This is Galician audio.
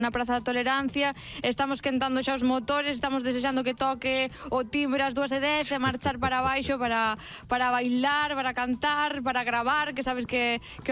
na Praza da Tolerancia, estamos quentando xa os motores, estamos desexando que toque o timbre ás 2:10 e marchar para baixo para bailar, para cantar, para gravar, que sabes que